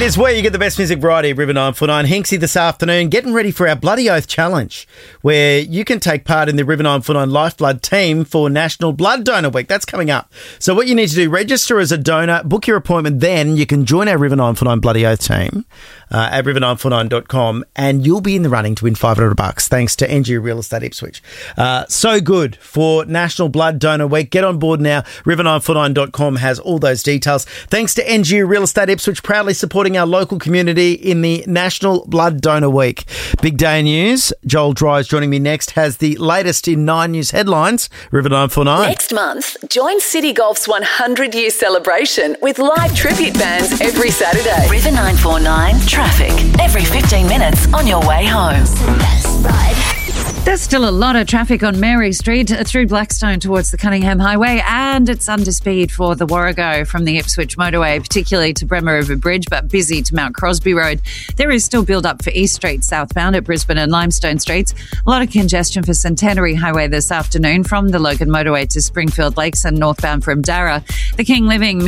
It is where you get the best music variety, River 949. Hinksy this afternoon, getting ready for our Bloody Oath Challenge, where you can take part in the River 949 Lifeblood team for National Blood Donor Week. That's coming up. So what you need to do, register as a donor, book your appointment, then you can join our River 949 Bloody Oath team at river949.com, and you'll be in the running to win $500 thanks to NG Real Estate Ipswich. So good for National Blood Donor Week. Get on board now. River949.com has all those details. Thanks to NG Real Estate Ipswich, proudly supporting our local community in the National Blood Donor Week. Big day in news. Joel Dry is joining me next, has the latest in 9 News headlines. River 949. Next month, join City Golf's 100-year celebration with live tribute bands every Saturday. River 949 traffic every 15 minutes on your way home. There's still a lot of traffic on Mary Street through Blackstone towards the Cunningham Highway, and it's under speed for the Warrego from the Ipswich motorway, particularly to Bremer River Bridge, but busy to Mount Crosby Road. There is still build-up for East Street southbound at Brisbane and Limestone Streets. A lot of congestion for Centenary Highway this afternoon from the Logan motorway to Springfield Lakes and northbound from Darra. The King Living